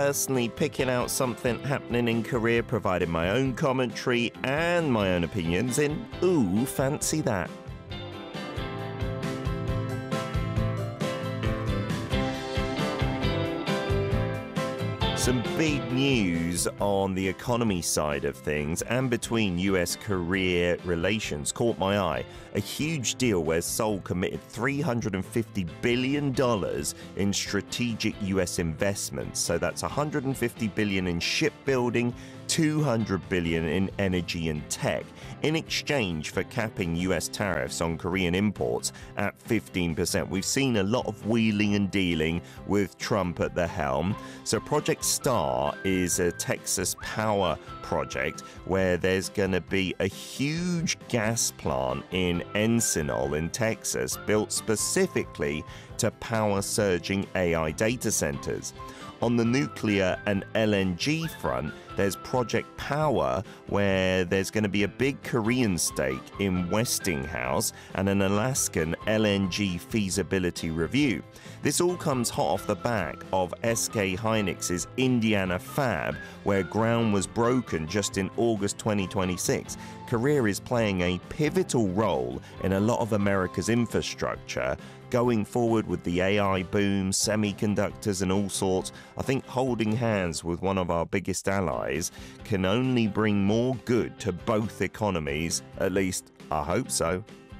personally picking out something happening in Korea, providing my own commentary and my own opinions in Ooh, Fancy That. Some big news on the economy side of things and between US-Korea relations caught my eye. A huge deal where Seoul committed $350 billion in strategic US investments. So that's $150 billion in shipbuilding, $200 billion in energy and tech, in exchange for capping US tariffs on Korean imports at 15%. We've seen a lot of wheeling and dealing with Trump at the helm. So Project STAR is a Texas power project where there's going to be a huge gas plant in Encinal in Texas built specifically to power surging AI data centers. On the nuclear and LNG front, there's Project Power, where there's going to be a big Korean stake in Westinghouse and an Alaskan LNG feasibility review. This all comes hot off the back of SK Hynix's Indiana fab, where ground was broken just in August 2026. Korea is playing a pivotal role in a lot of America's infrastructure. Going forward with the AI boom, semiconductors and all sorts, I think holding hands with one of our biggest allies can only bring more good to both economies. At least, I hope so.